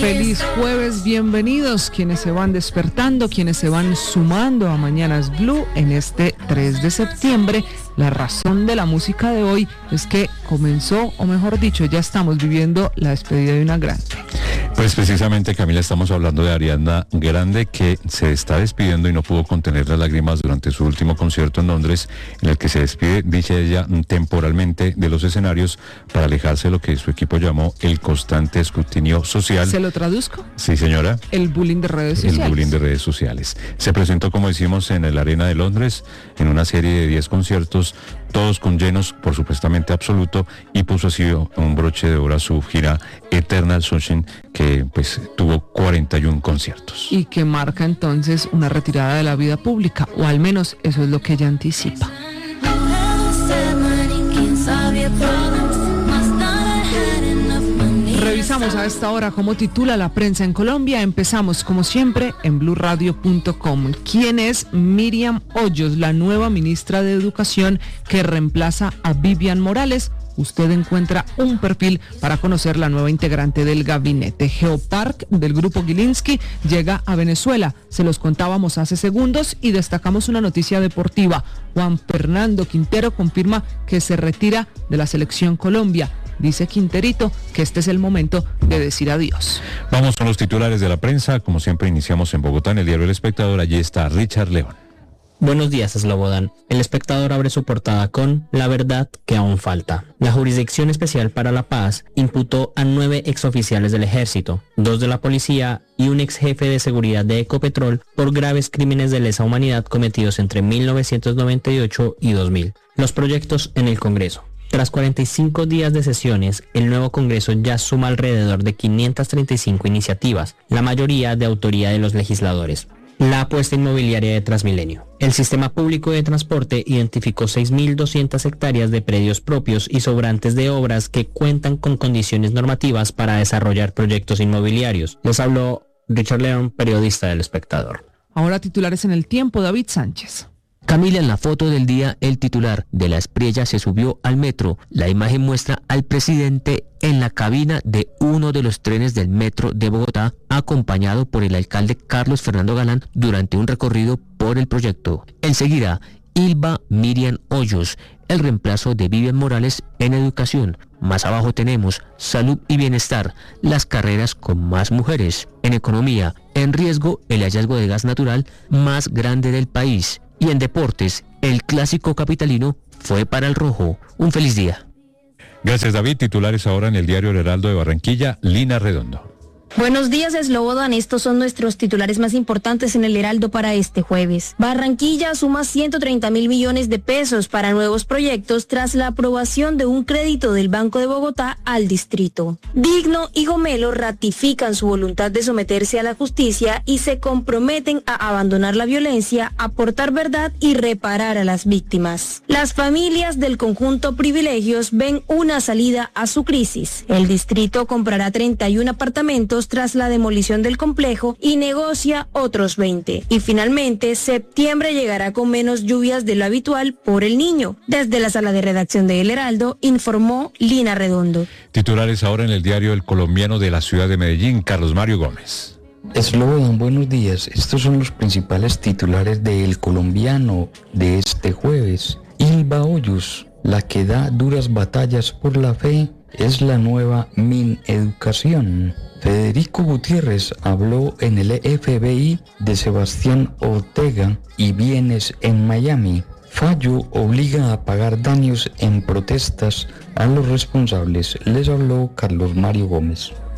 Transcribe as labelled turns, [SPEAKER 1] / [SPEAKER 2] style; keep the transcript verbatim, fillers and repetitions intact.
[SPEAKER 1] Feliz jueves, bienvenidos quienes se van despertando, quienes se van sumando a Mañanas Blue en este tres de septiembre. La razón de la música de hoy es que comenzó, o mejor dicho, ya estamos viviendo la despedida de una grande.
[SPEAKER 2] Pues precisamente, Camila, estamos hablando de Ariana Grande, que se está despidiendo y no pudo contener las lágrimas durante su último concierto en Londres, en el que se despide, dice ella, temporalmente de los escenarios para alejarse de lo que su equipo llamó el constante escrutinio social.
[SPEAKER 1] ¿Se lo traduzco?
[SPEAKER 2] Sí, señora.
[SPEAKER 1] El bullying de redes sociales.
[SPEAKER 2] El bullying de redes sociales. Se presentó, como decimos, en el Arena de Londres, en una serie de diez conciertos, todos con llenos por supuestamente absoluto, y puso así un broche de oro a su gira Eternal Sunshine, que pues tuvo cuarenta y uno conciertos.
[SPEAKER 1] Y que marca entonces una retirada de la vida pública, o al menos eso es lo que ella anticipa. Revisamos a esta hora cómo titula la prensa en Colombia. Empezamos, como siempre, en blue radio punto com. ¿Quién es Miriam Hoyos, la nueva ministra de Educación que reemplaza a Vivian Morales? Usted encuentra un perfil para conocer la nueva integrante del gabinete. Geopark del grupo Gilinski llega a Venezuela. Se los contábamos hace segundos y destacamos una noticia deportiva. Juan Fernando Quintero confirma que se retira de la selección Colombia. Dice Quinterito que este es el momento de decir adiós.
[SPEAKER 2] Vamos con los titulares de la prensa. Como siempre, iniciamos en Bogotá, en el diario El Espectador. Allí está Richard León.
[SPEAKER 3] Buenos días, Slobodan. El Espectador abre su portada con la verdad que aún falta. La Jurisdicción Especial para la Paz imputó a nueve exoficiales del Ejército, dos de la Policía y un ex jefe de seguridad de Ecopetrol por graves crímenes de lesa humanidad cometidos entre mil novecientos noventa y ocho y dos mil. Los proyectos en el Congreso. Tras cuarenta y cinco días de sesiones, el nuevo Congreso ya suma alrededor de quinientas treinta y cinco iniciativas, la mayoría de autoría de los legisladores. La apuesta inmobiliaria de Transmilenio. El sistema público de transporte identificó seis mil doscientas hectáreas de predios propios y sobrantes de obras que cuentan con condiciones normativas para desarrollar proyectos inmobiliarios. Les habló Richard León, periodista del Espectador.
[SPEAKER 1] Ahora titulares en El Tiempo, David Sánchez.
[SPEAKER 4] Camila, en la foto del día, el titular de La Espriella se subió al metro. La imagen muestra al presidente en la cabina de uno de los trenes del metro de Bogotá, acompañado por el alcalde Carlos Fernando Galán durante un recorrido por el proyecto. Enseguida, Ilva Miriam Hoyos, el reemplazo de Vivian Morales en educación. Más abajo tenemos salud y bienestar, las carreras con más mujeres. En economía, en riesgo el hallazgo de gas natural más grande del país. Y en deportes, el clásico capitalino fue para el rojo. Un feliz día.
[SPEAKER 2] Gracias, David. Titulares ahora en el diario El Heraldo de Barranquilla, Lina Redondo.
[SPEAKER 5] Buenos días, Slobodan. Estos son nuestros titulares más importantes en el Heraldo para este jueves. Barranquilla suma ciento treinta mil millones de pesos para nuevos proyectos tras la aprobación de un crédito del Banco de Bogotá al distrito. Digno y Gomelo ratifican su voluntad de someterse a la justicia y se comprometen a abandonar la violencia, aportar verdad y reparar a las víctimas. Las familias del conjunto Privilegios ven una salida a su crisis. El distrito comprará treinta y uno apartamentos tras la demolición del complejo y negocia otros veinte. Y finalmente, septiembre llegará con menos lluvias de lo habitual por el Niño. Desde la sala de redacción de El Heraldo, informó Lina Redondo.
[SPEAKER 2] Titulares ahora en el diario El Colombiano de la ciudad de Medellín, Carlos Mario Gómez.
[SPEAKER 6] Slobodan, buenos días. Estos son los principales titulares de El Colombiano de este jueves. Ilva Hoyos, la que da duras batallas por la fe, es la nueva Mineducación. Federico Gutiérrez habló en el F B I de Sebastián Ortega y bienes en Miami. Fallo obliga a pagar daños en protestas a los responsables. Les habló Carlos Mario Gómez.